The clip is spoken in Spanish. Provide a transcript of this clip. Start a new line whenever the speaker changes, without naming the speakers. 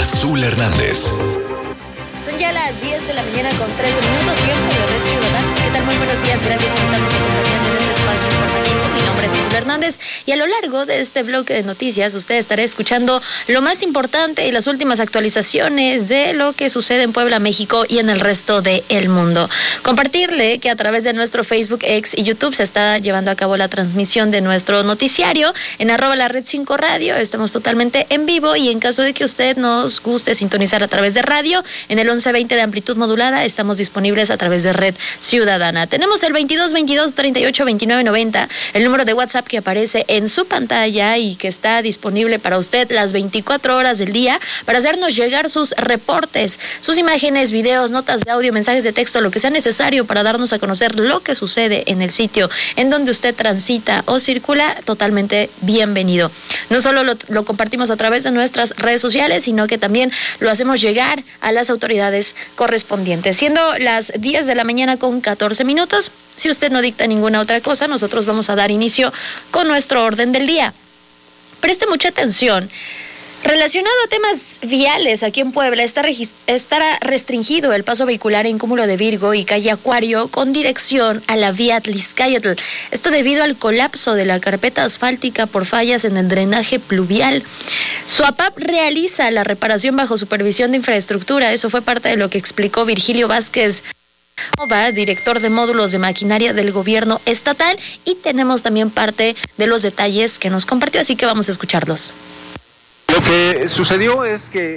Azul Hernández.
Son ya las 10 de la mañana con 13 minutos, tiempo de Red Ciudadana. ¿Qué tal? Muy buenos días, gracias por estarnos acompañando en este espacio informativo. Mi nombre es Azul Hernández y a lo largo de este bloque de noticias usted estará escuchando lo más importante y las últimas actualizaciones de lo que sucede en Puebla, México y en el resto del mundo. Compartirle que a través de nuestro Facebook, X y YouTube se está llevando a cabo la transmisión de nuestro noticiario en @LaRed5 Radio. Estamos totalmente en vivo y en caso de que usted nos guste sintonizar a través de radio, en el 1120 de amplitud modulada, estamos disponibles a través de Red Ciudadana. Tenemos el 22 38 29 90, el número de WhatsApp que aparece en su pantalla y que está disponible para usted las 24 horas del día para hacernos llegar sus reportes, sus imágenes, videos, notas de audio, mensajes de texto, lo que sea necesario para darnos a conocer lo que sucede en el sitio en donde usted transita o circula. Totalmente bienvenido. No solo lo compartimos a través de nuestras redes sociales, sino que también lo hacemos llegar a las autoridades correspondientes. Siendo las 10 de la mañana con 14 minutos, si usted no dicta ninguna otra cosa, nosotros vamos a dar inicio con nuestro orden del día. Preste mucha atención. Relacionado a temas viales, aquí en Puebla estará restringido el paso vehicular en Cúmulo de Virgo y calle Acuario con dirección a la vía Tlixcayatl. Esto debido al colapso de la carpeta asfáltica por fallas en el drenaje pluvial. SUAPAP realiza la reparación bajo supervisión de infraestructura. Eso fue parte de lo que explicó Virgilio Vázquez, director de módulos de maquinaria del gobierno estatal, y tenemos también parte de los detalles que nos compartió, así que vamos a escucharlos.
Lo que sucedió es que